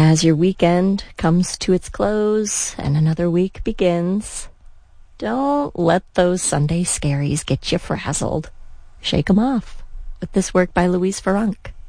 As your weekend comes to its close and another week begins, don't let those Sunday scaries get you frazzled. Shake 'em off with this work by Louise Farunk.